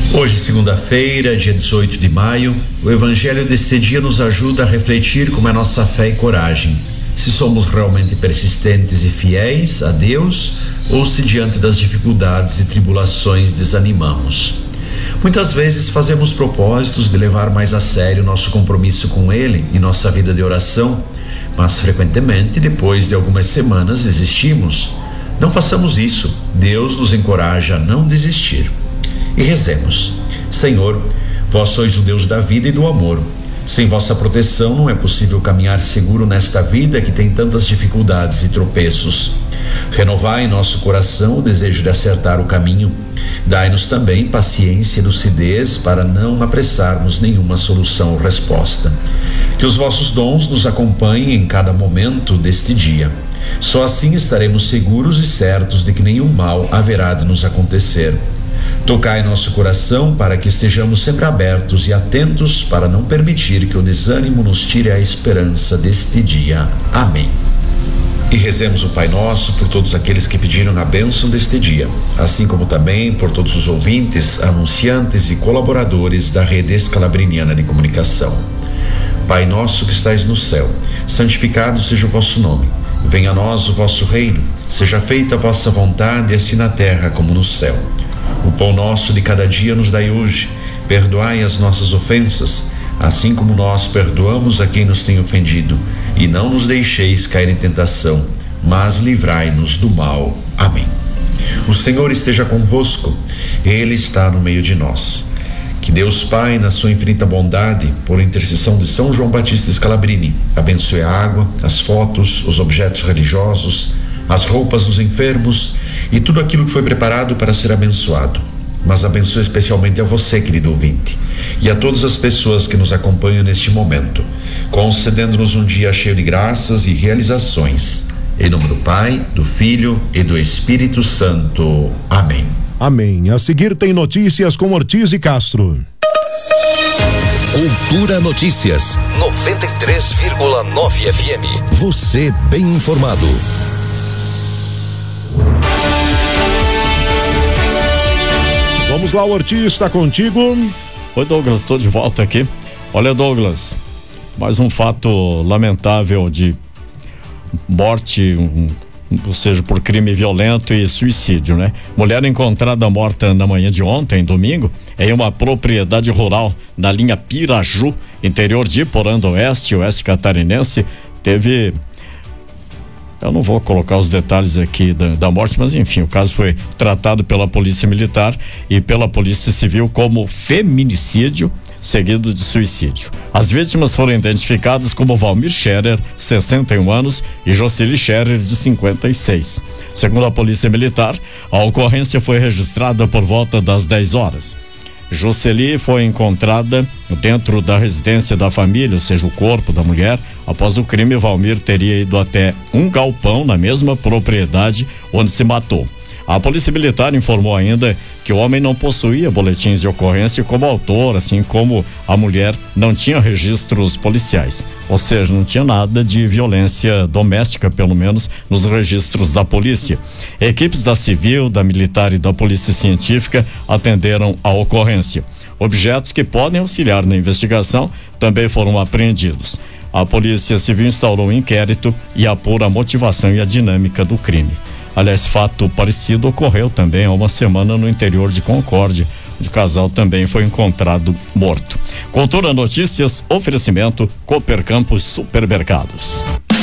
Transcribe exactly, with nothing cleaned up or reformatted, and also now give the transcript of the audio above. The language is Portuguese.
Hoje, segunda-feira, dia dezoito de maio, o Evangelho deste dia nos ajuda a refletir como é nossa fé e coragem, se somos realmente persistentes e fiéis a Deus ou se diante das dificuldades e tribulações desanimamos. Muitas vezes fazemos propósitos de levar mais a sério nosso compromisso com Ele e nossa vida de oração, mas frequentemente, depois de algumas semanas, desistimos. Não façamos isso. Deus nos encoraja a não desistir. E rezemos: Senhor, vós sois o Deus da vida e do amor. Sem vossa proteção não é possível caminhar seguro nesta vida que tem tantas dificuldades e tropeços. Renovai em nosso coração o desejo de acertar o caminho. Dai-nos também paciência e lucidez para não apressarmos nenhuma solução ou resposta. Que os vossos dons nos acompanhem em cada momento deste dia. Só assim estaremos seguros e certos de que nenhum mal haverá de nos acontecer. Tocai nosso coração para que estejamos sempre abertos e atentos para não permitir que o desânimo nos tire a esperança deste dia. Amém. E rezemos o Pai Nosso por todos aqueles que pediram a bênção deste dia, assim como também por todos os ouvintes, anunciantes e colaboradores da Rede Escalabriniana de Comunicação. Pai nosso que estais no céu, santificado seja o vosso nome. Venha a nós o vosso reino, seja feita a vossa vontade, assim na terra como no céu. O pão nosso de cada dia nos dai hoje. Perdoai as nossas ofensas, assim como nós perdoamos a quem nos tem ofendido. E não nos deixeis cair em tentação, mas livrai-nos do mal. Amém. O Senhor esteja convosco. Ele está no meio de nós. Que Deus Pai, na sua infinita bondade, por intercessão de São João Batista Scalabrini, abençoe a água, as fotos, os objetos religiosos, as roupas dos enfermos e tudo aquilo que foi preparado para ser abençoado. Mas abençoe especialmente a você, querido ouvinte, e a todas as pessoas que nos acompanham neste momento, concedendo-nos um dia cheio de graças e realizações. Em nome do Pai, do Filho e do Espírito Santo. Amém. Amém. A seguir tem notícias com Ortiz e Castro. Cultura Notícias, noventa e três vírgula nove F M. Você bem informado. Vamos lá, Ortiz, está contigo. Oi, Douglas, estou de volta aqui. Olha, Douglas, mais um fato lamentável de morte, um, ou seja, por crime violento e suicídio, né? Mulher encontrada morta na manhã de ontem, domingo, em uma propriedade rural na linha Piraju, interior de Porã do Oeste, oeste catarinense, teve... Eu não vou colocar os detalhes aqui da, da morte, mas enfim, o caso foi tratado pela Polícia Militar e pela Polícia Civil como feminicídio seguido de suicídio. As vítimas foram identificadas como Valmir Scherer, sessenta e um anos, e Jocely Scherer, de cinquenta e seis. Segundo a Polícia Militar, a ocorrência foi registrada por volta das dez horas. Jocely foi encontrada dentro da residência da família, ou seja, o corpo da mulher. Após o crime, Valmir teria ido até um galpão na mesma propriedade onde se matou. A Polícia Militar informou ainda que o homem não possuía boletins de ocorrência como autor, assim como a mulher não tinha registros policiais. Ou seja, não tinha nada de violência doméstica, pelo menos nos registros da polícia. Equipes da Civil, da Militar e da Polícia Científica atenderam a ocorrência. Objetos que podem auxiliar na investigação também foram apreendidos. A Polícia Civil instaurou um inquérito e apura a motivação e a dinâmica do crime. Aliás, fato parecido ocorreu também há uma semana no interior de Concórdia, onde o casal também foi encontrado morto. Cultura Notícias, oferecimento Cooper Campos Supermercados.